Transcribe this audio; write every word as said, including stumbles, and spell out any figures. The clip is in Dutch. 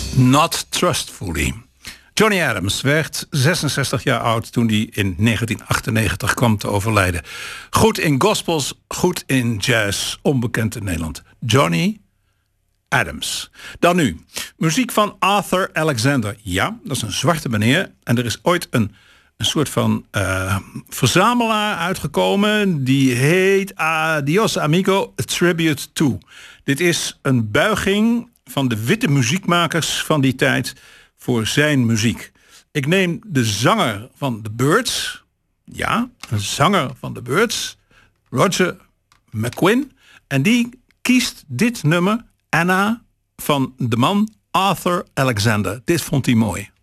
Not Trustfully. Johnny Adams werd zesenzestig jaar oud toen hij in negentien achtennegentig kwam te overlijden. Goed in gospels, goed in jazz, onbekend in Nederland. Johnny Adams. Dan nu, muziek van Arthur Alexander. Ja, dat is een zwarte meneer. En er is ooit een, een soort van uh, verzamelaar uitgekomen. Die heet Adios Amigo, A Tribute To. Dit is een buiging van de witte muziekmakers van die tijd voor zijn muziek. Ik neem de zanger van The Byrds. Ja, een zanger van The Byrds. Roger McGuinn. En die kiest dit nummer, Anna, van de man Arthur Alexander. Dit vond hij mooi.